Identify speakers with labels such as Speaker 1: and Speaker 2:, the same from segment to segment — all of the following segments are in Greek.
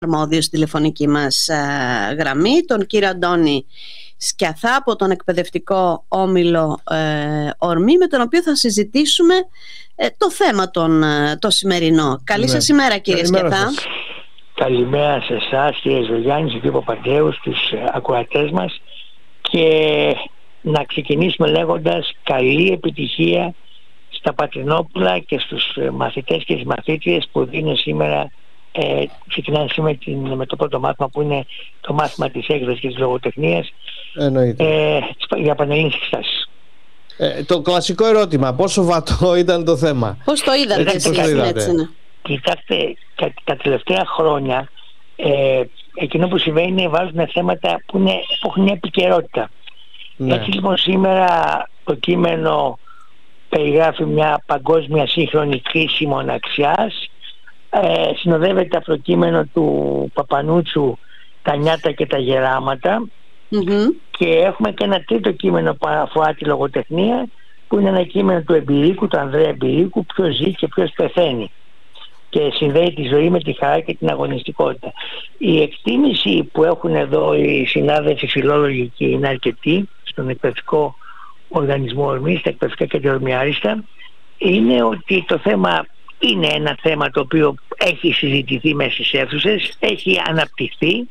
Speaker 1: αρμόδιο στη τηλεφωνική μας γραμμή, τον κύριο Αντώνη Σκιαθά από τον εκπαιδευτικό όμιλο Ορμή, με τον οποίο θα συζητήσουμε το θέμα το σημερινό. Καλή σας ημέρα, κύριε Σκιαθά.
Speaker 2: Καλημέρα σε εσάς, κύριε Ζωγιάννη, στον κύριο Παπαντέου, στους ακροατές μας, και να ξεκινήσουμε λέγοντας καλή επιτυχία στα Πατρινόπουλα και στους μαθητές και τις μαθήτριες που δίνουν σήμερα. Ξεκινάνε σήμερα με το πρώτο μάθημα, που είναι το μάθημα της έκδοσης και της λογοτεχνίας, για πανελλήνιες εξετάσεις.
Speaker 3: Το κλασικό ερώτημα, πόσο βατό ήταν το θέμα?
Speaker 1: Πώς το είδατε εσείς?
Speaker 2: Κοιτάξτε, τα τελευταία χρόνια εκείνο που συμβαίνει είναι βάζουν θέματα που έχουν μια επικαιρότητα. Έτσι λοιπόν σήμερα το κείμενο περιγράφει μια παγκόσμια σύγχρονη κρίση μοναξιάς. Συνοδεύεται από το κείμενο του Παπανούτσου, τα νιάτα και τα γεράματα, και έχουμε και ένα τρίτο κείμενο που αφορά τη λογοτεχνία, που είναι ένα κείμενο του Εμπειρίκου, του Ανδρέα Εμπειρίκου, ποιος ζει και ποιος πεθαίνει, και συνδέει τη ζωή με τη χαρά και την αγωνιστικότητα. Η εκτίμηση που έχουν εδώ οι συνάδελφοι φιλόλογοι, και είναι αρκετοί στον εκπαιδευτικό οργανισμό Ορμή, στα εκπαιδευτικά κέντρα Ορμιάριστα, είναι ότι το θέμα είναι ένα θέμα το οποίο έχει συζητηθεί μέσα στις αίθουσες, έχει αναπτυχθεί.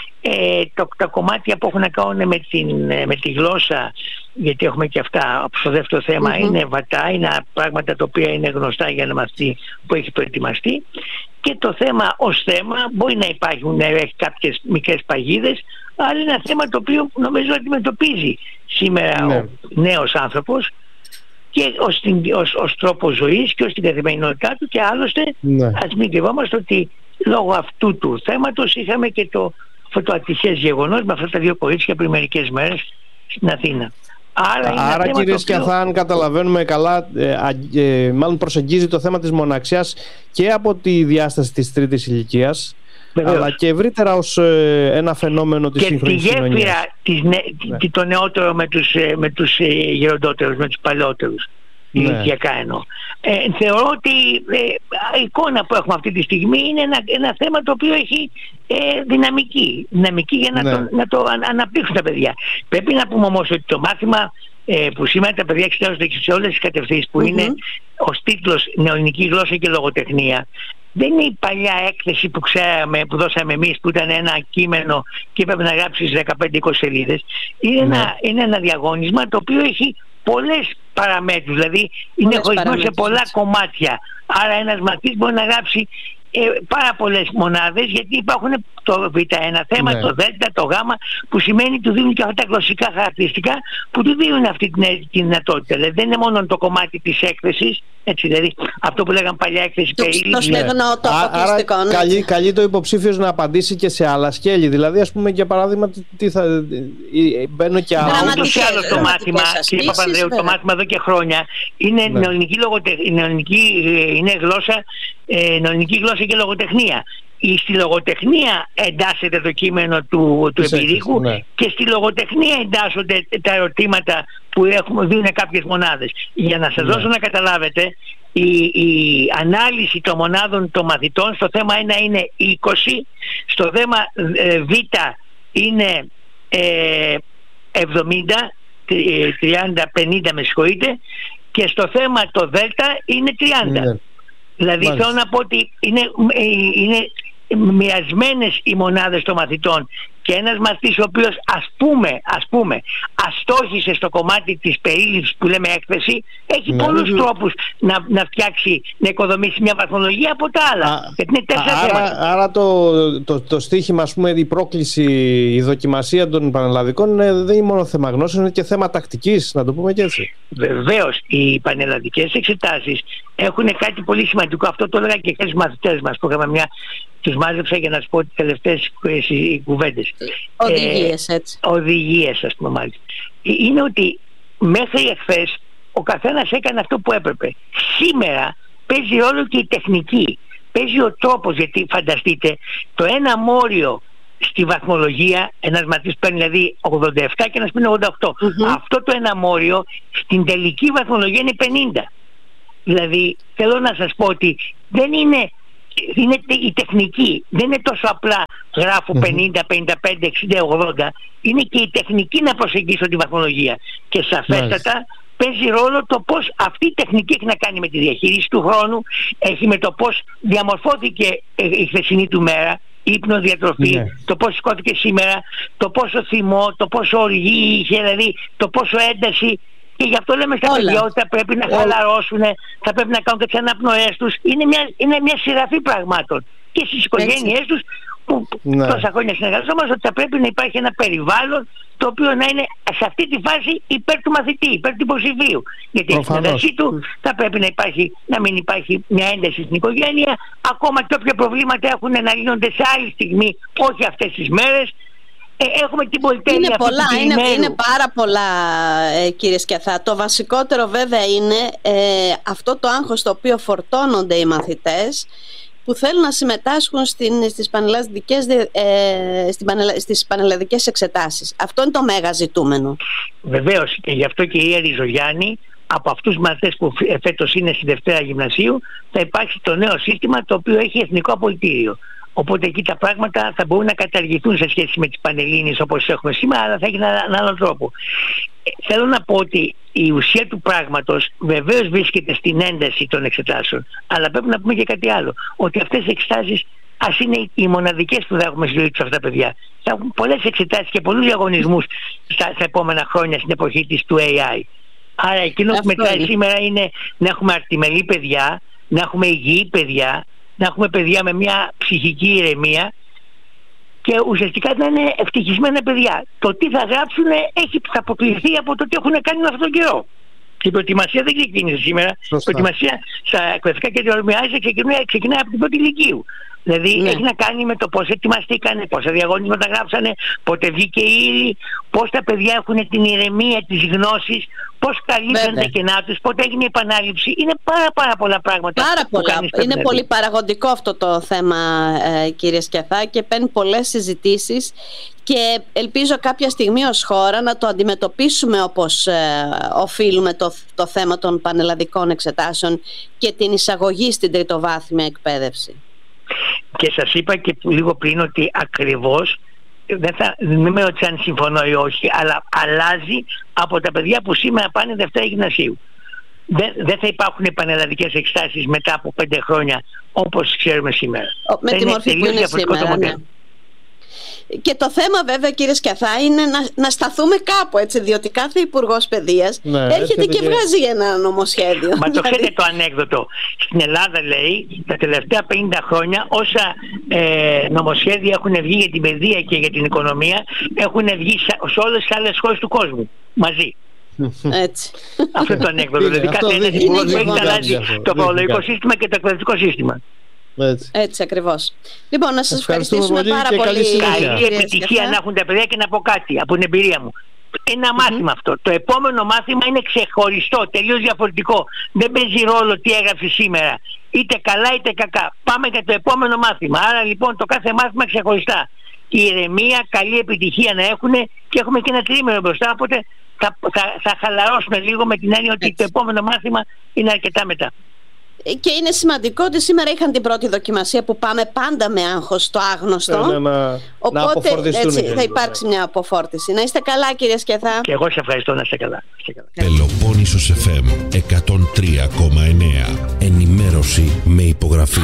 Speaker 2: Τα κομμάτια που έχουν να κάνουν με τη γλώσσα, γιατί έχουμε και αυτά στο δεύτερο θέμα, είναι βατά, είναι πράγματα τα οποία είναι γνωστά για ένα μαθητή που έχει προετοιμαστεί, και το θέμα ως θέμα μπορεί να υπάρχουν, έχει κάποιες μικρές παγίδες, αλλά είναι ένα θέμα το οποίο νομίζω αντιμετωπίζει σήμερα ο νέος άνθρωπος και ως τρόπο ζωής και ως την καθημερινότητά του. Και άλλωστε ας μην κρυβόμαστε ότι λόγω αυτού του θέματος είχαμε και αυτό το ατυχές γεγονός με αυτά τα δύο κορίτσια πριν μερικές μέρες στην Αθήνα. Άρα
Speaker 3: κύριε Σκιαθά, αν καταλαβαίνουμε καλά, μάλλον προσεγγίζει το θέμα της μοναξιάς και από τη διάσταση της τρίτης ηλικίας, αλλά και ευρύτερα ως ένα φαινόμενο της σύγχρονης κοινωνίας. Και τη
Speaker 2: γέφυρα το νεότερο με τους γεροντότερους, με τους παλαιότερους, ηλικιακά εννοώ. Θεωρώ ότι η εικόνα που έχουμε αυτή τη στιγμή είναι ένα θέμα το οποίο έχει δυναμική για να το αναπτύξουν τα παιδιά. Πρέπει να πούμε όμως ότι το μάθημα που σήμερα τα παιδιά εξετάζονται σε όλες τις κατευθύνσεις, που είναι ως τίτλος Νεοελληνική γλώσσα και λογοτεχνία, δεν είναι η παλιά έκθεση που ξέραμε, που δώσαμε εμείς, που ήταν ένα κείμενο και έπρεπε να γράψεις 15-20 σελίδες. Είναι ένα διαγώνισμα το οποίο έχει πολλές παραμέτρους, δηλαδή είναι χωρισμένο σε πολλά κομμάτια. Άρα ένας μαθητής μπορεί να γράψει πάρα πολλές μονάδες, γιατί υπάρχουν το Β1 θέμα, το Δ, το Γ, που σημαίνει του δίνουν και αυτά τα γλωσσικά χαρακτηριστικά που του δίνουν αυτή τη δυνατότητα. Δηλαδή δεν είναι μόνο το κομμάτι της έκθεσης, έτσι, δηλαδή αυτό που λέγαμε παλιά έκθεση περίληψη.
Speaker 1: Το στεγνό, το αποκλειστικό.
Speaker 3: Καλεί το υποψήφιος να απαντήσει και σε άλλα σκέλη. Δηλαδή, ας πούμε, για παράδειγμα, μπαίνω και άλλο.
Speaker 2: Ούτως ή άλλως το μάθημα, κύριε Παπανδρέου, το μάθημα εδώ και χρόνια είναι νεοελληνική γλώσσα, νεοελληνική γλώσσα και λογοτεχνία. Στη λογοτεχνία εντάσσεται το κείμενο του Εμπειρίκου, και στη λογοτεχνία εντάσσονται τα ερωτήματα που δίνουν κάποιες μονάδες. Για να σας δώσω να καταλάβετε, η ανάλυση των μονάδων των μαθητών στο θέμα 1 είναι 20, στο θέμα Β είναι 70, 30, 50 με συγχωρείτε, και στο θέμα το Δ είναι 30. Δηλαδή θέλω να πω ότι είναι μοιρασμένες οι μονάδες των μαθητών, και ένας μαθητής ο οποίος ας πούμε αστόχησε στο κομμάτι της περίληψης που λέμε έκθεση, έχει πολλούς τρόπους να φτιάξει, να οικοδομήσει μια βαθμολογία από τα άλλα.
Speaker 3: Άρα το στίχημα, ας πούμε, η πρόκληση, η δοκιμασία των πανελλαδικών δεν είναι μόνο θέμα γνώσεων, είναι και θέμα τακτικής, να το πούμε και έτσι.
Speaker 2: Βεβαίως, οι πανελλαδικές εξετάσεις έχουν κάτι πολύ σημαντικό. Αυτό το έλεγα και στους μαθητές μας που είχαμε τους μάζεψα για να σου πω τις τελευταίες κουβέντες. Οδηγίες, ας πούμε, μάλιστα. Είναι ότι μέχρι εχθές ο καθένας έκανε αυτό που έπρεπε. Σήμερα παίζει ρόλο και η τεχνική. Παίζει ο τρόπος, γιατί φανταστείτε, το ένα μόριο στη βαθμολογία, ένας μαθητής παίρνει δηλαδή 87 και ένας παίρνει 88. Αυτό το ένα μόριο στην τελική βαθμολογία είναι 50. Δηλαδή θέλω να σας πω ότι δεν είναι είναι η τεχνική. Δεν είναι τόσο απλά γράφω 50, 55, 60, 80. Είναι και η τεχνική να προσεγγίσω τη βαθμολογία. Και σαφέστατα παίζει ρόλο το πώς αυτή η τεχνική έχει να κάνει με τη διαχείριση του χρόνου, έχει με το πώς διαμορφώθηκε η χθεσινή του μέρα, ύπνο, διατροφή, το πώς σηκώθηκε σήμερα, το πόσο θυμό, το πόσο οργή είχε, δηλαδή το πόσο ένταση. Και γι' αυτό λέμε στα παιδιά ότι θα πρέπει να χαλαρώσουν, θα πρέπει να κάνουν και τις αναπνοές τους. Είναι μια σειραφή πραγμάτων. Και στις οικογένειές τους που τόσα χρόνια συνεργαζόμαστε, ότι θα πρέπει να υπάρχει ένα περιβάλλον το οποίο να είναι σε αυτή τη φάση υπέρ του μαθητή, υπέρ του υποψηφίου. Γιατί η συνεργασία του θα πρέπει να μην υπάρχει μια ένταση στην οικογένεια, ακόμα και όποια προβλήματα έχουν να λύνονται σε άλλη στιγμή, όχι αυτές τις μέρες. Έχουμε την πολυτέλεια.
Speaker 1: Είναι πάρα πολλά, κύριε Σκιαθά. Το βασικότερο βέβαια είναι αυτό το άγχος το οποίο φορτώνονται οι μαθητές που θέλουν να συμμετάσχουν στις πανελλαδικές εξετάσεις. Αυτό είναι το μέγα ζητούμενο.
Speaker 2: Βεβαίως, και γι' αυτό και η Ιερή Ζωγιάννη, από αυτούς τους μαθητές που φέτος είναι στη Δευτέρα Γυμνασίου, θα υπάρξει το νέο σύστημα το οποίο έχει εθνικό απολυτήριο. Οπότε εκεί τα πράγματα θα μπορούν να καταργηθούν σε σχέση με τις πανελλήνιες όπως έχουμε σήμερα, αλλά θα έχει έναν άλλο τρόπο. Θέλω να πω ότι η ουσία του πράγματος βεβαίως βρίσκεται στην ένταση των εξετάσεων, αλλά πρέπει να πούμε και κάτι άλλο, ότι αυτές οι εξετάσεις, ας είναι οι μοναδικές που θα έχουμε στη ζωή τους αυτά τα παιδιά, θα έχουν πολλές εξετάσεις και πολλούς διαγωνισμούς στα επόμενα χρόνια στην εποχή της του AI. Άρα εκείνο που μετράει σήμερα είναι να έχουμε αρτιμελή παιδιά, να έχουμε υγιή παιδιά, να έχουμε παιδιά με μια ψυχική ηρεμία και ουσιαστικά να είναι ευτυχισμένα παιδιά. Το τι θα γράψουν θα αποκλειθεί από το τι έχουν κάνει με αυτόν τον καιρό. Η προετοιμασία δεν ξεκίνησε σήμερα. Η προετοιμασία στα εκπαιδευτικά κέντρα ορμιάζεται ξεκινάει από την πρώτη ηλικίου. Δηλαδή έχει να κάνει με το πώς ετοιμαστήκανε, πόσα διαγωνίσματα γράψανε, πότε βγήκε η ύλη, πώς τα παιδιά έχουν την ηρεμία της γνώσης, πώς καλύπτουν τα κενά τους, πότε έγινε η επανάληψη. Είναι πάρα πολλά πράγματα.
Speaker 1: Πάρα πολλά. Είναι πολύ παραγωγικό αυτό το θέμα, κύριε Σκιαθά, και παίρνει πολλές συζητήσεις και ελπίζω κάποια στιγμή ως χώρα να το αντιμετωπίσουμε όπως οφείλουμε το θέμα των πανελλαδικών εξετάσεων και την εισαγωγή στην τριτοβάθμια εκπαίδευση.
Speaker 2: Και σας είπα και λίγο πριν ότι ακριβώς, δεν με ρωτήσαν αν συμφωνώ ή όχι, αλλά αλλάζει από τα παιδιά που σήμερα πάνε Δευτέρα Γυμνασίου. Δεν θα υπάρχουν πανελλαδικές εξετάσεις μετά από 5 χρόνια όπως ξέρουμε σήμερα.
Speaker 1: Με τη μορφή που είναι σήμερα, ναι. Και το θέμα βέβαια, κύριε Σκιαθά, είναι να σταθούμε κάπου, έτσι, διότι κάθε Υπουργός Παιδείας έρχεται και βγάζει ένα νομοσχέδιο.
Speaker 2: Μα το ξέρετε το ανέκδοτο. Στην Ελλάδα, λέει, τα τελευταία 50 χρόνια όσα νομοσχέδια έχουν βγει για την παιδεία και για την οικονομία έχουν βγει σε όλες τις άλλες χώρες του κόσμου μαζί.
Speaker 1: Έτσι.
Speaker 2: Αυτό το ανέκδοτο. Δηλαδή κάθε ένας υπουργός έχει αλλάζει το φορολογικό σύστημα και το εκπαιδευτικό σύστημα.
Speaker 1: Έτσι ακριβώς. Λοιπόν, να σας ευχαριστήσουμε πάρα πολύ.
Speaker 2: Καλή επιτυχία να έχουν τα παιδιά. Και να πω κάτι από την εμπειρία μου. Ένα μάθημα αυτό. Το επόμενο μάθημα είναι ξεχωριστό, τελείως διαφορετικό. Δεν παίζει ρόλο τι έγραψε σήμερα, είτε καλά είτε κακά. Πάμε για το επόμενο μάθημα. Άρα λοιπόν το κάθε μάθημα ξεχωριστά. Η ηρεμία, καλή επιτυχία να έχουν και έχουμε και ένα τρίμηνο μπροστά. Οπότε θα χαλαρώσουμε λίγο με την έννοια ότι το επόμενο μάθημα είναι αρκετά μετά.
Speaker 1: Και είναι σημαντικό ότι σήμερα είχαν την πρώτη δοκιμασία που πάμε πάντα με άγχος στο άγνωστο. Οπότε έτσι θα υπάρξει μια αποφόρτιση. Να είστε καλά, κύριε Σκιαθά.
Speaker 2: Και εγώ σε ευχαριστώ, να είστε καλά.
Speaker 4: Πελοπόννησος FM 103,9. Ενημέρωση με υπογραφή.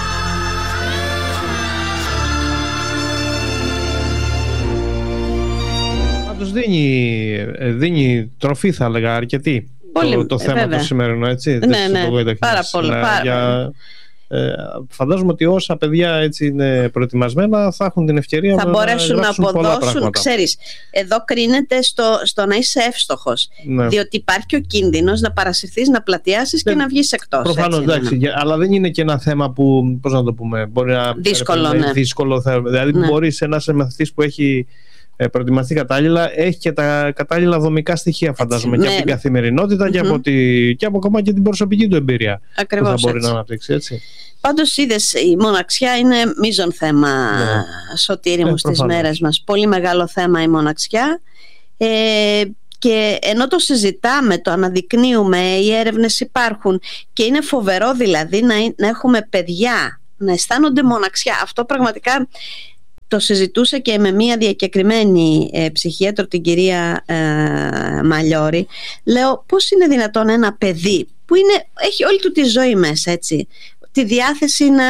Speaker 3: Πάντως δίνει τροφή, θα έλεγα, αρκετή. Το θέμα το σημερινό, έτσι.
Speaker 1: Ναι, πάρα πολύ.
Speaker 3: Φαντάζομαι ότι όσα παιδιά έτσι είναι προετοιμασμένα θα έχουν την ευκαιρία
Speaker 1: θα μπορέσουν να αποδώσουν. Ξέρεις, εδώ κρίνεται στο να είσαι εύστοχος. Διότι υπάρχει ο κίνδυνος να παρασυρθείς, να πλατιάσεις και να βγεις εκτός.
Speaker 3: Προφανώς, εντάξει, αλλά δεν είναι και ένα θέμα που, πώς να το πούμε, μπορεί να είναι δύσκολο. Δηλαδή, μπορείς ένας μαθητής που έχει προετοιμαστεί κατάλληλα, έχει και τα κατάλληλα δομικά στοιχεία, φαντάζομαι, και από την καθημερινότητα και από ακόμα και την προσωπική του εμπειρία.
Speaker 1: Ακριβώς,
Speaker 3: που θα μπορεί να αναπτύξει, έτσι.
Speaker 1: Πάντως είδες, η μοναξιά είναι μείζον θέμα, Σωτήρη μου, στις μέρες μας. Πολύ μεγάλο θέμα η μοναξιά. Και ενώ το συζητάμε, το αναδεικνύουμε, οι έρευνες υπάρχουν και είναι φοβερό δηλαδή να έχουμε παιδιά να αισθάνονται μοναξιά. Αυτό πραγματικά το συζητούσα και με μία διακεκριμένη ψυχίατρο, την κυρία Μαλιώρη. Λέω, πώς είναι δυνατόν ένα παιδί που έχει όλη του τη ζωή μέσα, έτσι, τη διάθεση είναι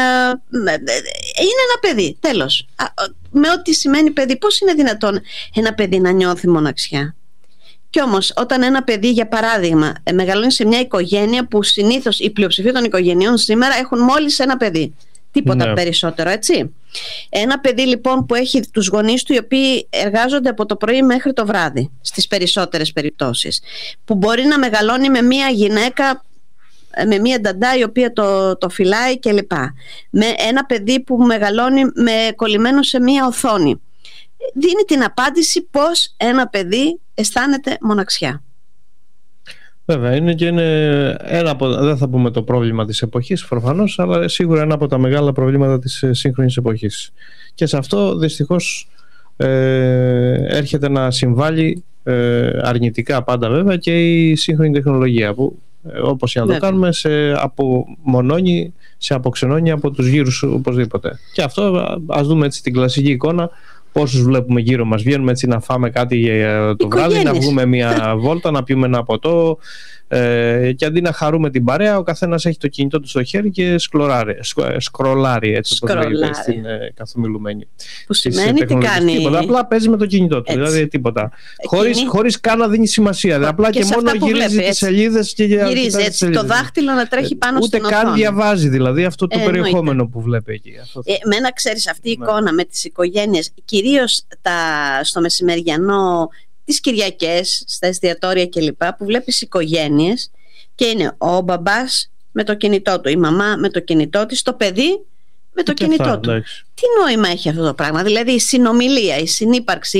Speaker 1: ένα παιδί, τέλος, με ό,τι σημαίνει παιδί, πώς είναι δυνατόν ένα παιδί να νιώθει μοναξιά? Κι όμως όταν ένα παιδί, για παράδειγμα, μεγαλώνει σε μια οικογένεια που συνήθως η πλειοψηφία των οικογενειών σήμερα έχουν μόλις ένα παιδί, τίποτα περισσότερο, έτσι. Ένα παιδί λοιπόν που έχει τους γονείς του οι οποίοι εργάζονται από το πρωί μέχρι το βράδυ, στις περισσότερες περιπτώσεις, που μπορεί να μεγαλώνει με μια γυναίκα, με μια νταντά η οποία το φυλάει κλπ. Με ένα παιδί που μεγαλώνει κολλημένο σε μια οθόνη, δίνει την απάντηση πώς ένα παιδί αισθάνεται μοναξιά.
Speaker 3: Βέβαια, είναι ένα από, δεν θα πούμε το πρόβλημα της εποχής προφανώς, αλλά σίγουρα ένα από τα μεγάλα προβλήματα της σύγχρονης εποχής. Και σε αυτό δυστυχώς έρχεται να συμβάλλει αρνητικά πάντα βέβαια και η σύγχρονη τεχνολογία, που όπως και να το κάνουμε σε αποξενώνει από τους γύρους οπωσδήποτε. Και αυτό, ας δούμε έτσι την κλασική εικόνα, πόσους βλέπουμε γύρω μας. Βγαίνουμε έτσι να φάμε κάτι για το βράδυ, να βγούμε μια βόλτα, να πιούμε ένα ποτό, και αντί να χαρούμε την παρέα, ο καθένας έχει το κινητό του στο χέρι και σκρολάρει, έτσι όπως λέγεται στην καθομιλουμένη.
Speaker 1: Που σημαίνει τι κάνει?
Speaker 3: Τίποτα, απλά παίζει με το κινητό του, δηλαδή τίποτα. Χωρίς καν να δίνει σημασία. Απλά και μόνο γυρίζει τις σελίδες και
Speaker 1: γυρίζει έτσι το δάχτυλο να τρέχει πάνω στην οθόνη.
Speaker 3: Ούτε καν διαβάζει δηλαδή αυτό το περιεχόμενο που βλέπει εκεί.
Speaker 1: Εμένα, ξέρεις, αυτή η εικόνα με τις οικογένειες, κυρίως στο μεσημεριανό, τις Κυριακές, στα εστιατόρια κλπ, που βλέπεις οικογένειες και είναι ο μπαμπάς με το κινητό του, η μαμά με το κινητό της, το παιδί με το κινητό του. Τι νόημα έχει αυτό το πράγμα? Δηλαδή η συνομιλία, η συνύπαρξη,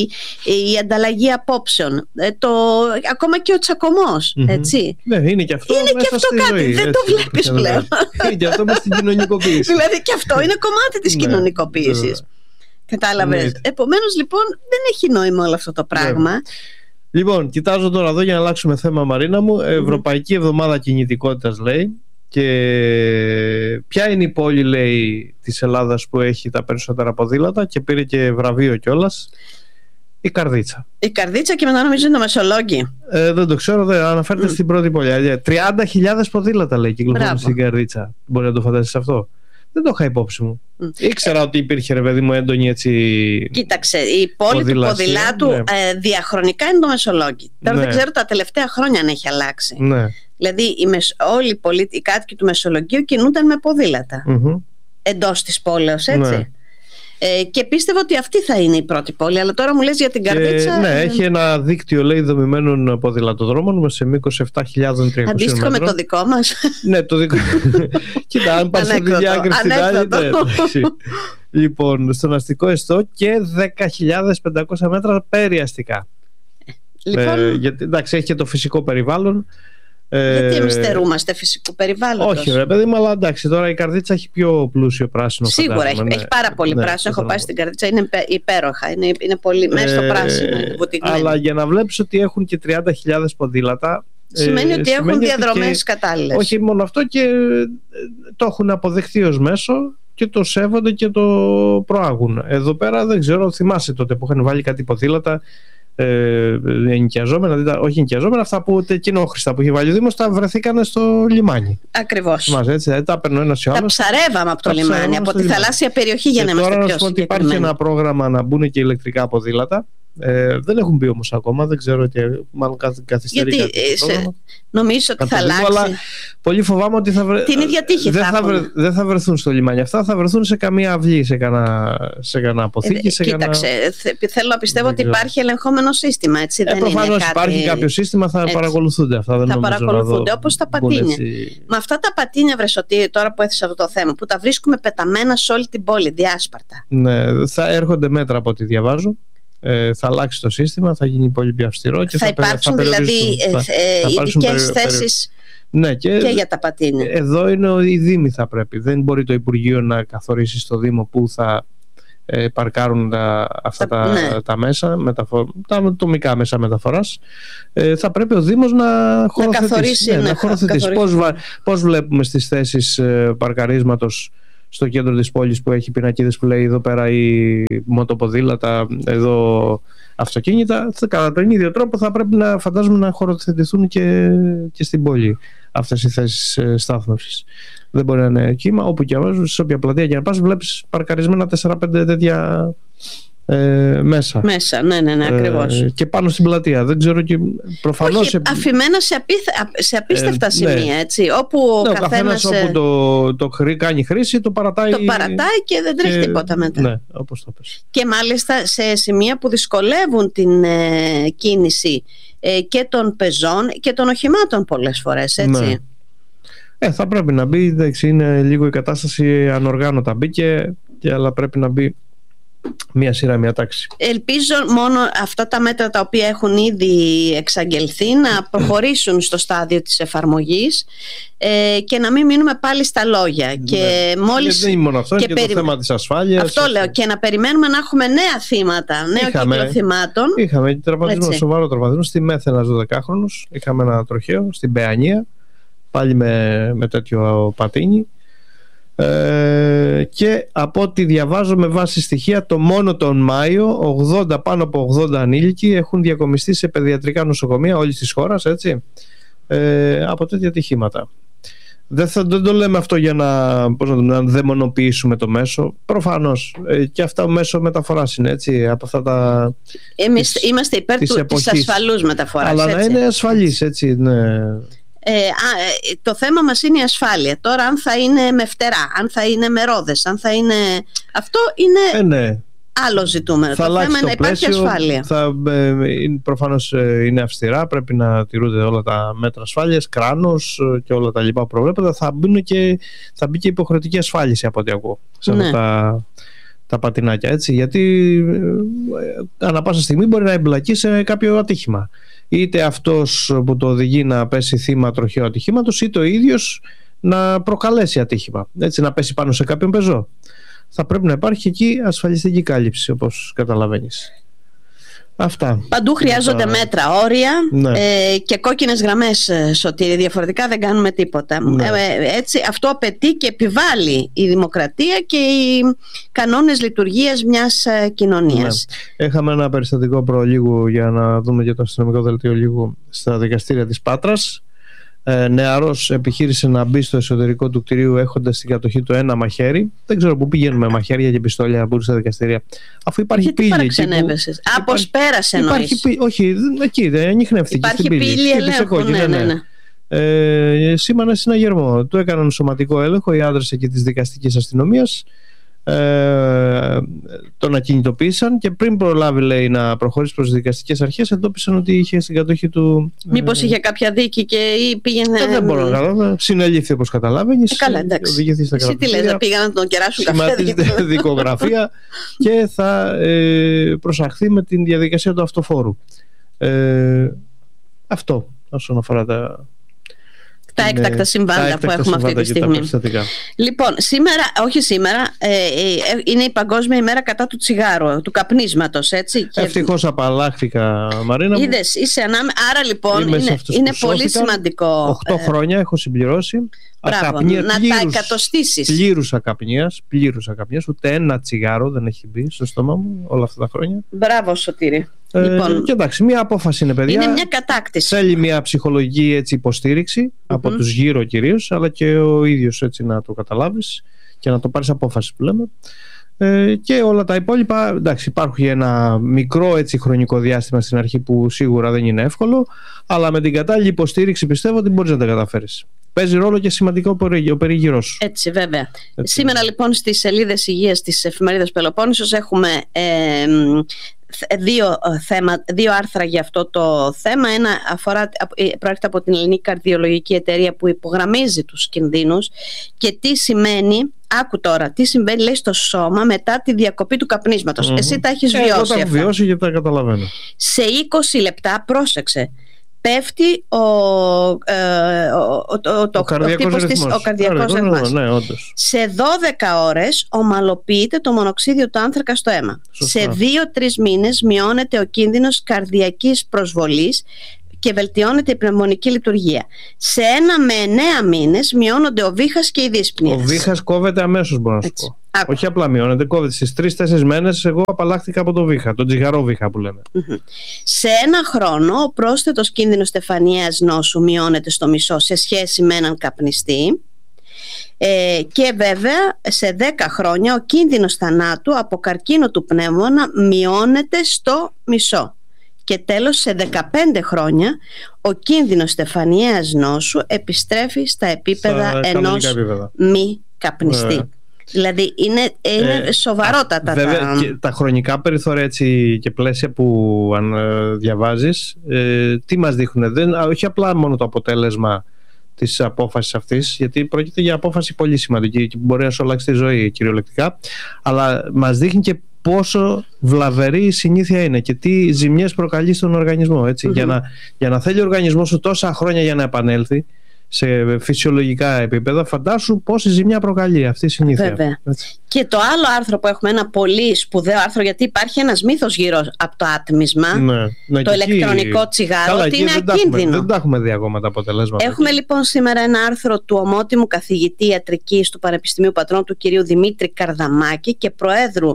Speaker 1: η ανταλλαγή απόψεων, ακόμα και ο τσακωμός, έτσι.
Speaker 3: Ναι, είναι και αυτό,
Speaker 1: κάτι,
Speaker 3: ζωή,
Speaker 1: δεν
Speaker 3: έτσι,
Speaker 1: το βλέπεις πλέον.
Speaker 3: Είναι και αυτό μες στην κοινωνικοποίηση.
Speaker 1: Δηλαδή και αυτό είναι κομμάτι της κοινωνικοποίησης. Κατάλαβες. Επομένως λοιπόν δεν έχει νόημα όλο αυτό το πράγμα.
Speaker 3: Λοιπόν, κοιτάζω τώρα εδώ για να αλλάξουμε θέμα, Μαρίνα μου. Ευρωπαϊκή Εβδομάδα Κινητικότητας, λέει. Και ποια είναι η πόλη, λέει, της Ελλάδας που έχει τα περισσότερα ποδήλατα και πήρε και βραβείο κιόλας? Η Καρδίτσα.
Speaker 1: Η Καρδίτσα, και μετά νομίζω είναι το Μεσολόγγι.
Speaker 3: Δεν το ξέρω, δεν αναφέρεται στην πρώτη πόλη. 30.000 ποδήλατα, λέει, κυκλοφορούν στην Καρδίτσα. Μπορεί να το φανταστείς αυτό? Δεν το είχα υπόψη μου. Ήξερα ότι υπήρχε, ρε παιδί μου, έντονη έτσι. Κοίταξε,
Speaker 1: η πόλη του ποδηλάτου διαχρονικά είναι το Μεσολόγγι. Τώρα δεν ξέρω τα τελευταία χρόνια αν έχει αλλάξει. Δηλαδή όλοι οι κάτοικοι του Μεσολογγίου κινούνταν με ποδήλατα εντός της πόλεως, έτσι. Και πίστευα ότι αυτή θα είναι η πρώτη πόλη, αλλά τώρα μου λες για την Καρδίτσα.
Speaker 3: Ναι, έχει ένα δίκτυο, λέει, δομημένων ποδηλατοδρόμων σε μήκος 7.300
Speaker 1: αντίστοιχο με το δικό μας.
Speaker 3: Ναι, το δικό. Κοίτα, αν πας στη διάκριση στην άλλη. Λοιπόν, στον αστικό εστό και 10.500 μέτρα περιαστικά. Γιατί εντάξει, έχει και το φυσικό περιβάλλον.
Speaker 1: Γιατί εμείς στερούμαστε φυσικού περιβάλλοντος?
Speaker 3: Όχι, ρε παιδί μου, αλλά εντάξει, τώρα η Καρδίτσα έχει πιο πλούσιο πράσινο.
Speaker 1: Σίγουρα έχει πάρα πολύ πράσινο. Έχω πάει στην Καρδίτσα, είναι υπέροχα. Είναι πολύ μέσα στο πράσινο.
Speaker 3: Αλλά για να βλέπεις ότι έχουν και 30.000 ποδήλατα,
Speaker 1: σημαίνει ότι έχουν διαδρομές κατάλληλες.
Speaker 3: Όχι μόνο αυτό, και το έχουν αποδεχθεί ως μέσο και το σέβονται και το προάγουν. Εδώ πέρα δεν ξέρω, θυμάσαι τότε που είχαν βάλει κάτι ποδήλατα ενοικιαζόμενα, όχι ενοικιαζόμενα, αυτά που κοινόχρηστα που είχε βάλει ο Δήμος, τα βρεθήκανε στο λιμάνι.
Speaker 1: Ακριβώς.
Speaker 3: Τα παίρνω ένας ή άλλος.
Speaker 1: Τα ψαρεύαμε από το λιμάνι, από τη θαλάσσια περιοχή, για να είμαστε πιο συγκεκριμένοι.
Speaker 3: Τώρα να σου πω ότι υπάρχει ένα πρόγραμμα να μπουν και ηλεκτρικά ποδήλατα. Δεν έχουν μπει όμως ακόμα, δεν ξέρω, ότι μάλλον καθυστερεί κάτι.
Speaker 1: Νομίζω ότι θα αλλάξει.
Speaker 3: Αλλά πολύ φοβάμαι ότι
Speaker 1: την ίδια τύχη
Speaker 3: δεν θα βρεθούν στο λιμάνι αυτά, θα βρεθούν σε καμία αυλή, σε κανένα αποθήκη.
Speaker 1: Κοίταξε, θέλω να πιστεύω ότι υπάρχει ελεγχόμενο σύστημα.
Speaker 3: Προφανώς υπάρχει κάποιο σύστημα, θα παρακολουθούνται αυτά.
Speaker 1: Θα παρακολουθούνται όπως τα πατίνια. Με αυτά τα πατίνια, βρεσοτήρια, τώρα που έθεσα αυτό το θέμα, που τα βρίσκουμε πεταμένα σε όλη την πόλη, διάσπαρτα.
Speaker 3: Ναι, θα έρχονται μέτρα από ό,τι διαβάζω. Θα αλλάξει το σύστημα, θα γίνει πολύ πιο αυστηρό και
Speaker 1: θα υπάρξουν δηλαδή ειδικές θέσεις και για τα πατίνια.
Speaker 3: Εδώ είναι οι Δήμοι θα πρέπει. Δεν μπορεί το Υπουργείο να καθορίσει στο Δήμο που θα παρκάρουν αυτά τα μέσα, τα ατομικά μέσα μεταφοράς. Θα πρέπει ο Δήμος να χωροθετήσει. Πώς βλέπουμε στις θέσεις παρκαρίσματος στο κέντρο της πόλης που έχει πινακίδες που λέει εδώ πέρα οι μοτοποδήλατα, εδώ αυτοκίνητα. Κατά τον ίδιο τρόπο θα πρέπει να φαντάζομαι να χωροθετηθούν και στην πόλη αυτές οι θέσεις στάθμευσης. Δεν μπορεί να είναι κύμα, όπου και σε όποια πλατεία και να πας βλέπεις παρκαρισμένα 4-5 τέτοια μέσα.
Speaker 1: Ναι, ακριβώς.
Speaker 3: Και πάνω στην πλατεία. Δεν ξέρω και προφανώς.
Speaker 1: Όχι, αφημένα σε απίστευτα σημεία, έτσι. Όπου ο καθένας
Speaker 3: όπου το κάνει χρήση, το παρατάει.
Speaker 1: Το παρατάει και δεν τρέχει τίποτα μετά.
Speaker 3: Ναι, όπως το πες.
Speaker 1: Και μάλιστα σε σημεία που δυσκολεύουν την κίνηση και των πεζών και των οχημάτων πολλές φορές, έτσι.
Speaker 3: Ναι. Θα πρέπει να μπει. Εντάξει, είναι λίγο η κατάσταση ανοργάνωτα. Μπήκε, αλλά πρέπει να μπει μία σειρά, μία τάξη. Ελπίζω
Speaker 1: μόνο αυτά τα μέτρα τα οποία έχουν ήδη εξαγγελθεί να προχωρήσουν στο στάδιο της εφαρμογής και να μην μείνουμε πάλι στα λόγια. Και μόλις...
Speaker 3: δεν είναι μόνο αυτό, είναι και το θέμα της ασφάλειας.
Speaker 1: Αυτό λέω, και να περιμένουμε να έχουμε νέα θύματα, νέο κύκλο θυμάτων.
Speaker 3: Είχαμε τραυματισμό, σοβαρό τραυματισμό στη Μέθ, ένας 12χρονος. Είχαμε ένα τροχαίο στην Παιανία, πάλι με τέτοιο πατίνι. Και από ό,τι διαβάζω με βάση στοιχεία, το μόνο τον Μάιο πάνω από 80 ανήλικοι έχουν διακομιστεί σε παιδιατρικά νοσοκομεία όλης της χώρας, έτσι, από τέτοια ατυχήματα. Δεν το λέμε αυτό για να δαιμονοποιήσουμε το μέσο. Προφανώς και αυτά μέσο μεταφοράς είναι, έτσι, από αυτά τα.
Speaker 1: Εμείς είμαστε υπέρ της ασφαλούς μεταφοράς.
Speaker 3: Αλλά έτσι, να είναι ασφαλής, έτσι, ναι.
Speaker 1: Το θέμα μας είναι η ασφάλεια. Τώρα αν θα είναι με φτερά, αν θα είναι με ρόδες, αν θα είναι... Αυτό είναι άλλο ζητούμενο. Το θέμα είναι να υπάρχει ασφάλεια.
Speaker 3: Προφανώς είναι αυστηρά, πρέπει να τηρούνται όλα τα μέτρα ασφάλειας, κράνος και όλα τα λοιπά που προβλέπονται. Θα μπει και υποχρεωτική ασφάλιση από ό,τι ακούω σε αυτά τα πατινάκια, έτσι, γιατί ανά πάσα στιγμή μπορεί να εμπλακεί σε κάποιο ατύχημα. Είτε αυτός που το οδηγεί να πέσει θύμα τροχαίου ατυχήματος, είτε ο ίδιος να προκαλέσει ατύχημα, έτσι, να πέσει πάνω σε κάποιον πεζό. Θα πρέπει να υπάρχει εκεί ασφαλιστική κάλυψη, όπως καταλαβαίνεις. Αυτά.
Speaker 1: Παντού χρειάζονται μέτρα, όρια, και κόκκινες γραμμές, Σωτήρη. Διαφορετικά δεν κάνουμε τίποτα. Έτσι, αυτό απαιτεί και επιβάλλει η δημοκρατία και οι κανόνες λειτουργίας μιας κοινωνίας.
Speaker 3: Έχαμε ένα περιστατικό προλίγου, για να δούμε και το αστυνομικό δελτίο λίγο, στα δικαστήρια της Πάτρας. Νεαρός επιχείρησε να μπει στο εσωτερικό του κτηρίου έχοντας στην κατοχή του ένα μαχαίρι. Δεν ξέρω πού πηγαίνουμε μαχαίρια και πιστόλια να μπουν στα δικαστήρια, αφού υπάρχει πύλη.
Speaker 1: Αποσπέρασε εννοείς.
Speaker 3: Όχι, εκεί δεν ανιχνεύτηκε.
Speaker 1: Υπάρχει πύλη ελέγχου.
Speaker 3: Σήμανε συναγερμό. Του έκαναν σωματικό έλεγχο οι άντρες εκεί της δικαστικής αστυνομίας. Τον ακινητοποίησαν και πριν προλάβει, λέει, να προχωρήσει προς τις δικαστικές αρχές, εντόπισαν ότι είχε στην κατοχή του.
Speaker 1: Μήπως είχε κάποια δίκη και πήγαινε.
Speaker 3: Δεν μπορώ να καταλάβω. Συνελήφθη, όπως καταλάβαινες.
Speaker 1: Καλά, εντάξει. Εσύ τι λες, πήγαν να τον κεράσουν καφέ.
Speaker 3: Σχηματίζεται δικογραφία και θα προσαχθεί με την διαδικασία του αυτοφόρου. Αυτό όσον αφορά τα
Speaker 1: έκτακτα συμβάντα που έχουμε αυτή τη στιγμή. Λοιπόν, σήμερα είναι η Παγκόσμια ημέρα κατά του τσιγάρου, του καπνίσματος, έτσι.
Speaker 3: Ευτυχώς απαλλάχθηκα, Μαρίνα.
Speaker 1: Είδες, άρα λοιπόν είναι πολύ σημαντικό.
Speaker 3: 8 χρόνια έχω συμπληρώσει.
Speaker 1: Μπράβο, να τα εκατοστήσεις.
Speaker 3: Πλήρους ακαπνίας, ούτε ένα τσιγάρο δεν έχει μπει στο στόμα μου όλα αυτά τα χρόνια.
Speaker 1: Μπράβο, Σωτήρη. Λοιπόν,
Speaker 3: και εντάξει, μια απόφαση είναι, παιδιά.
Speaker 1: Είναι μια κατάκτηση.
Speaker 3: Θέλει μια ψυχολογική, έτσι, υποστήριξη από τους γύρω κυρίως, αλλά και ο ίδιος, έτσι, να το καταλάβεις και να το πάρεις απόφαση που λέμε. Και όλα τα υπόλοιπα, εντάξει, υπάρχει ένα μικρό, έτσι, χρονικό διάστημα στην αρχή που σίγουρα δεν είναι εύκολο, αλλά με την κατάλληλη υποστήριξη πιστεύω ότι μπορείς να τα καταφέρεις. Παίζει ρόλο και σημαντικό ο περίγυρός σου.
Speaker 1: Έτσι, βέβαια. Έτσι. Σήμερα λοιπόν στις σελίδες υγείας της εφημερίδας Πελοπόννησος έχουμε δύο άρθρα για αυτό το θέμα. Ένα προέρχεται από την Ελληνική Καρδιολογική Εταιρεία που υπογραμμίζει τους κινδύνους και τι σημαίνει. Άκου τώρα, τι συμβαίνει, λέει, στο σώμα μετά τη διακοπή του καπνίσματος. Εσύ τα έχεις βιώσει.
Speaker 3: Εγώ τα έχω βιώσει και τα καταλαβαίνω.
Speaker 1: Σε 20 λεπτά, πρόσεξε, πέφτει ο καρδιακός ρυθμός.
Speaker 3: Ναι, όντως.
Speaker 1: Σε 12 ώρες ομαλοποιείται το μονοξίδιο του άνθρακα στο αίμα. Σωστά. Σε 2-3 μήνες μειώνεται ο κίνδυνος καρδιακής προσβολής και βελτιώνεται η πνευμονική λειτουργία. Σε 1 με 9 μήνες μειώνονται ο βήχας και η δύσπνοια.
Speaker 3: Ο βήχας κόβεται αμέσως, μπορώ να σου πω. Όχι απλά μειώνεται, κόβεται. Στις 3-4 μέρες εγώ απαλλάχθηκα από το βήχα, τον τσιγαρό βήχα που λέμε.
Speaker 1: Σε 1 χρόνο ο πρόσθετος κίνδυνος στεφανιαίας νόσου μειώνεται στο μισό σε σχέση με έναν καπνιστή. Και βέβαια σε 10 χρόνια ο κίνδυνος θανάτου από καρκίνο του πνεύμονα μειώνεται στο μισό. Και τέλος, σε 15 χρόνια ο κίνδυνος στεφανιαίας νόσου επιστρέφει στα επίπεδα ενός μη καπνιστή. Δηλαδή είναι σοβαρότατα.
Speaker 3: Βέβαια και τα χρονικά περιθώρια έτσι, και πλαίσια που διαβάζεις, τι μας δείχνουν? Όχι απλά μόνο το αποτέλεσμα της απόφασης αυτής, γιατί πρόκειται για απόφαση πολύ σημαντική και που μπορεί να σου αλλάξει τη ζωή κυριολεκτικά, αλλά μας δείχνει και πόσο βλαβερή η συνήθεια είναι και τι ζημιές προκαλεί στον οργανισμό, έτσι. Για να θέλει ο οργανισμός σου τόσα χρόνια για να επανέλθει σε φυσιολογικά επίπεδα, φαντάσου πόση ζημιά προκαλεί αυτή η συνήθεια.
Speaker 1: Βέβαια. Και το άλλο άρθρο που έχουμε, ένα πολύ σπουδαίο άρθρο, γιατί υπάρχει ένας μύθος γύρω από το άτμισμα, το ηλεκτρονικό τσιγάρο, ότι είναι ακίνδυνο.
Speaker 3: Δεν τα έχουμε δει ακόμα τα αποτελέσματα.
Speaker 1: Έχουμε λοιπόν σήμερα ένα άρθρο του ομότιμου καθηγητή ιατρικής του Πανεπιστημίου Πατρών, του κυρίου Δημήτρη Καρδαμάκη και προέδρου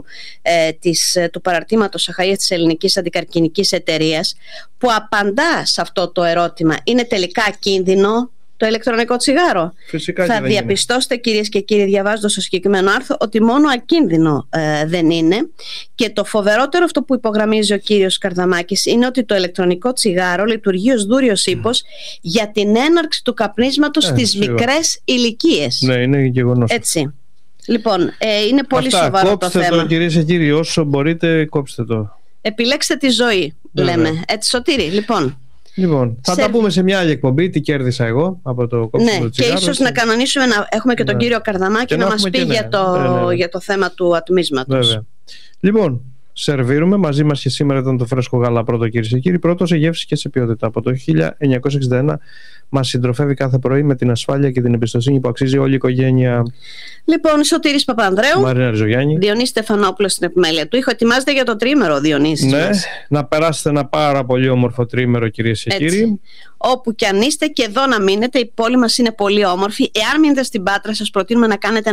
Speaker 1: του παραρτήματος Αχαΐας της Ελληνικής Αντικαρκινικής Εταιρείας, που απαντά σε αυτό το ερώτημα: είναι τελικά ακίνδυνο το ηλεκτρονικό τσιγάρο?
Speaker 3: Φυσικά
Speaker 1: θα διαπιστώσετε, κυρίες και κύριοι, διαβάζοντας το συγκεκριμένο άρθρο, ότι μόνο ακίνδυνο δεν είναι. Και το φοβερότερο, αυτό που υπογραμμίζει ο κύριος Καρδαμάκης, είναι ότι το ηλεκτρονικό τσιγάρο λειτουργεί ως δούριος ύπος για την έναρξη του καπνίσματος στις μικρές ηλικίες.
Speaker 3: Ναι, είναι γεγονός.
Speaker 1: Έτσι. Λοιπόν, είναι πολύ σοβαρό το θέμα.
Speaker 3: Κόψτε το, κυρίες και κύριοι, όσο μπορείτε, κόψτε το.
Speaker 1: Επιλέξτε τη ζωή, λέμε. Έτσι, Σωτήρη,
Speaker 3: Λοιπόν, θα τα πούμε σε μια άλλη εκπομπή. Τι κέρδισα εγώ από το κόψιμο του τσιγάρου.
Speaker 1: Και ίσως να κανονίσουμε να έχουμε και τον κύριο Καρδαμάκη να μας πει για το θέμα του ατμίσματος.
Speaker 3: Βέβαια. Λοιπόν, σερβίρουμε. Μαζί μας και σήμερα ήταν το φρέσκο γάλα πρώτο, κυρίες και κύριοι. Πρώτο σε γεύση και σε ποιότητα. Από το 1961 μας συντροφεύει κάθε πρωί με την ασφάλεια και την εμπιστοσύνη που αξίζει όλη η οικογένεια.
Speaker 1: Λοιπόν, Σωτήρης Παπανδρέου,
Speaker 3: Μαρίνα Ριζογιάννη,
Speaker 1: Διονύση Στεφανόπουλος στην επιμέλεια του ήχου. Ετοιμάζεται για το τρίμερο, Διονύση.
Speaker 3: Ναι, να περάσετε ένα πάρα πολύ όμορφο τρίμερο, κυρίες και κύριοι.
Speaker 1: Όπου κι αν είστε, και εδώ να μείνετε. Η πόλη μας είναι πολύ όμορφη. Εάν μείνετε στην Πάτρα, σας προτείνουμε να κάνετε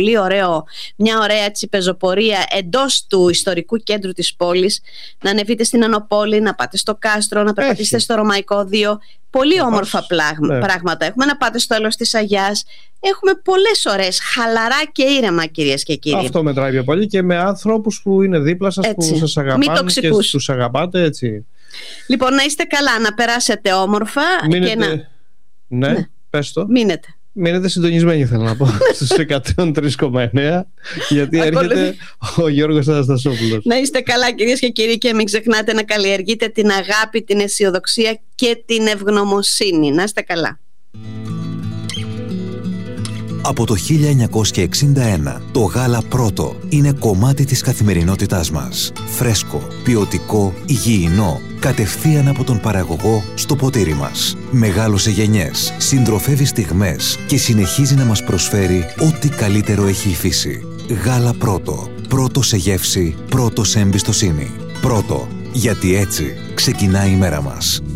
Speaker 1: μια ωραία έτσι, πεζοπορία εντός του ιστορικού κέντρου της πόλης. Να ανεβείτε στην Ανοπόλη, να πάτε στο Κάστρο, να περπατήσετε στο Ρωμαϊκό Δίο. Πολύ όμορφα πράγματα έχουμε. Να πάτε στο Έλος της Αγιάς. Έχουμε πολλές ώρες χαλαρά και ήρεμα, κυρίες και κύριοι.
Speaker 3: Αυτό μετράει πιο πολύ, και με άνθρωπους που είναι δίπλα σας, που σας αγαπάνε και τους αγαπάτε, έτσι.
Speaker 1: Λοιπόν, να είστε καλά, να περάσετε όμορφα.
Speaker 3: Μείνετε. Ναι, πες το. Μείνετε συντονισμένοι, θέλω να πω, στους 103,9, γιατί έρχεται ο Γιώργος Αναστασόπουλος.
Speaker 1: Να είστε καλά, κυρίες και κύριοι, και μην ξεχνάτε να καλλιεργείτε την αγάπη, την αισιοδοξία και την ευγνωμοσύνη. Να είστε καλά.
Speaker 5: Από το 1961, το γάλα πρώτο είναι κομμάτι της καθημερινότητάς μας. Φρέσκο, ποιοτικό, υγιεινό, κατευθείαν από τον παραγωγό στο ποτήρι μας. Μεγάλωσε γενιές, συντροφεύει στιγμές και συνεχίζει να μας προσφέρει ό,τι καλύτερο έχει η φύση. Γάλα πρώτο. Πρώτο σε γεύση, πρώτο σε εμπιστοσύνη. Πρώτο, γιατί έτσι ξεκινάει η μέρα μας.